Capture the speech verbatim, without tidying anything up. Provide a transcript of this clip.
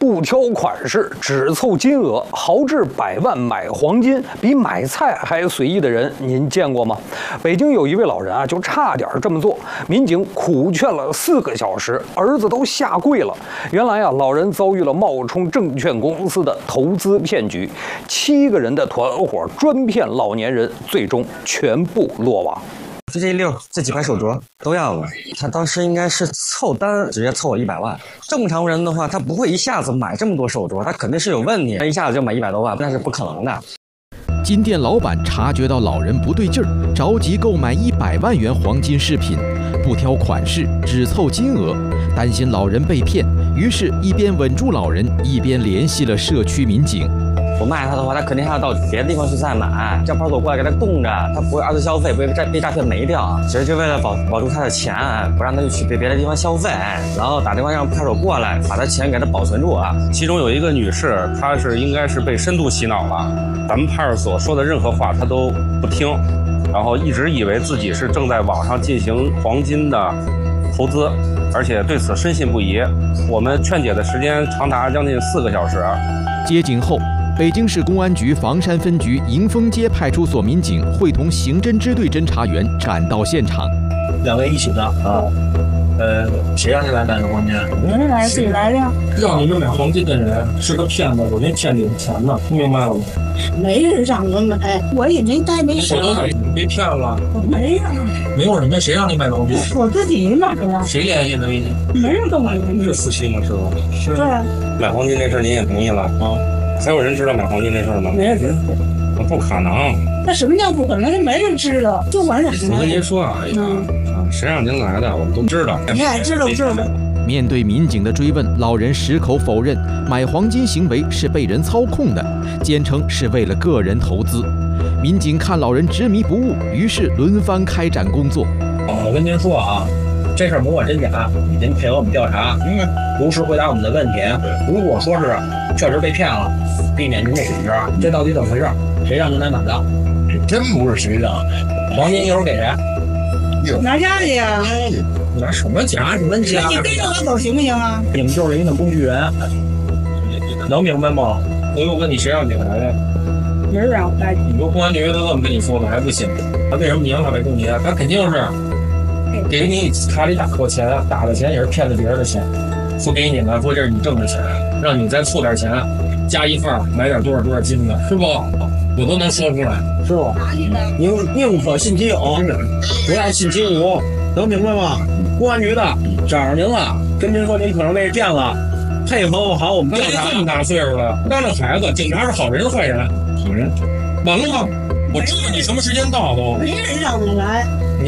不挑款式，只凑金额，豪掷百万买黄金，比买菜还随意的人，您见过吗？北京有一位老人啊，就差点这么做，民警苦劝了四个小时，儿子都下跪了。原来啊，老人遭遇了冒充证券公司的投资骗局，七个人的团伙专骗老年人，最终全部落网。 就这一溜，这几块手镯都要了。他当时应该是凑单，直接凑了一百万。正常人的话，他不会一下子买这么多手镯，他肯定是有问题。他一下子就买一百多万，那是不可能的。 金店老板察觉到老人不对劲儿，着急购买一百万元黄金饰品，不挑款式，只凑金额，担心老人被骗，于是一边稳住老人，一边联系了社区民警。 不卖他的话，他肯定还要到别的地方去再买，叫派出所过来给他供着，他不会二次消费，不会被诈骗没掉。其实就为了保保住他的钱，不让他去别别的地方消费，然后打电话让派出所过来，把他钱给他保存住啊。 其中有一个女士，她是应该是被深度洗脑了，咱们派出所说的任何话她都不听，然后一直以为自己是正在网上进行黄金的投资，而且对此深信不疑。我们劝解的时间长达将近四个小时。 接警后。 北京市公安局房山分局迎丰街派出所民警会同刑侦支队侦查员赶到现场。 两位一起的啊，呃，谁让你来买的黄金？ 人来自己来的。 让你们买黄金的人是个骗子，我给你骗领钱呢，听明白了吗？ 没人让我买，我也没带没啥。 你被骗了？ 没有， 没有人家谁让你买黄金？ 我自己买的。 谁联系的你？ 没人跟我联系。 是夫妻吗？是吧？是。 对。 买黄金这事您也同意了啊？ 还有人知道买黄金这事吗？ 没人知道， 不可能。 那什么叫不可能？没人知道，就我俩。 我跟您说啊，嗯、啊，谁让您来的，我们都知道。 你也知道知道。 面对民警的追问，老人矢口否认买黄金行为是被人操控的，坚称是为了个人投资。民警看老人执迷不悟，于是轮番开展工作。 我跟您说啊。 这事儿甭管真假，您配合我们调查，嗯，如实回答我们的问题。如果说是确实被骗了，避免您的损失，这到底怎么回事？谁让您来买的？ 真不是谁让的， 黄金一会儿给谁？ 拿家去呀！ 拿什么家？什么家？ 你跟着我走行不行啊？ 你们就是人家的工具人，能明白吗？我又问你，谁让你来的？ 没人让我来。 你说公安局都这么跟你说了，还不信？他为什么你让他来攻击？他肯定是。 给你卡里打过钱，打的钱也是骗了别人的钱，付给你了，说这是你挣的钱，让你再凑点钱，加一份买点多少多少金的，是不？我都能说出来，是不？宁宁可信其有，不要信其无，能明白吗？公安局的找着您了，跟您说您可能被骗了，配合好我们调查。这么大岁数了，当着孩子，警察是好人是坏人？好人。完了吗？我知道你什么时间到都。 没人让我来。